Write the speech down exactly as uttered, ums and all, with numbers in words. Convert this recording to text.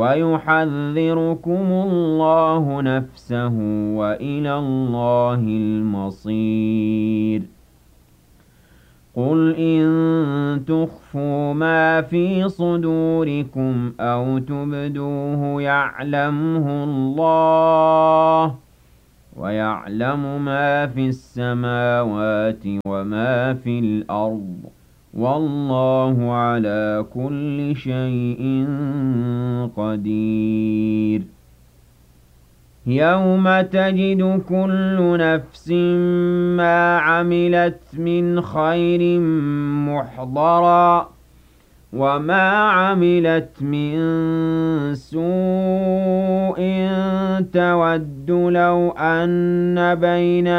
ويحذركم الله نفسه وإلى الله المصير قل إن تخفوا ما في صدوركم أو تبدوه يعلمه الله ويعلم ما في السماوات وما في الأرض والله على كل شيء قدير يوم تجد كل نفس ما عملت من خير محضرا وما عملت من سوء تود لو أن بين